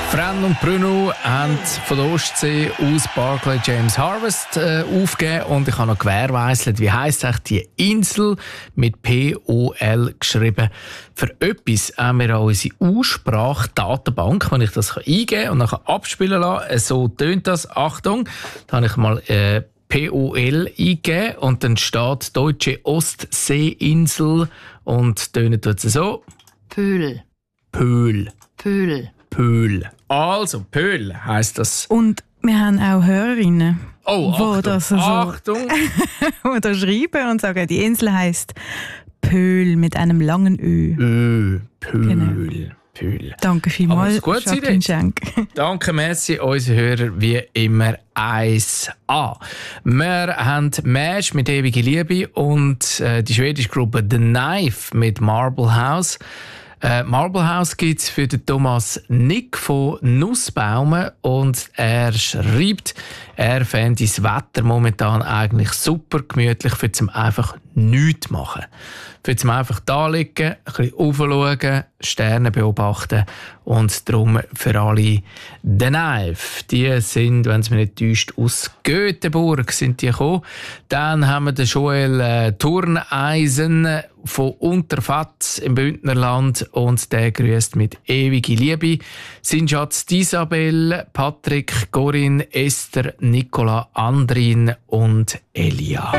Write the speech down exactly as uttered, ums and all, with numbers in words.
Fran und Bruno haben von der Ostsee aus Barclay James Harvest äh, aufgegeben und ich habe noch gewährleistet, wie heisst eigentlich die Insel mit P O L geschrieben. Für etwas haben wir auch unsere Aussprachdatenbank, wenn ich das eingeben kann und nachher abspielen lassen. So tönt das. Achtung, da habe ich mal äh, P O L eingegeben und dann steht Deutsche Ostseeinsel und tönt tut es so. Pöhl. Pöhl. Pöhl. Pöhl. Also, Pöhl heisst das. Und wir haben auch Hörerinnen, Oh, wo Achtung, das so, Achtung. die da schreiben und sagen, die Insel heisst Pöhl mit einem langen Ö. Ö, Pöhl, Genau. Pöhl. Danke vielmals, Aber es ist gut, Jacqueline Schenk. Danke, merci, unsere Hörer wie immer eins a. Wir haben Mesh mit «Ewige Liebe» und äh, die schwedische Gruppe «The Knife» mit «Marble House». Äh, Marble House gibt es für den Thomas Nick von Nussbaumen und er schreibt, er fände das Wetter momentan eigentlich super gemütlich, für zum einfach nichts machen. Für zum einfach da liegen, ein bisschen aufschauen, Sterne beobachten und darum für alle «The Knife». Die sind, wenn es mich nicht täuscht, aus Göteborg sind die gekommen. Dann haben wir den Joel äh, Turneisen von Unterfatz im Bündnerland und der grüßt mit «Ewige Liebe». Sein Schatz Isabel, Patrick, Corinne, Esther, Nicola, Andrin und Elia.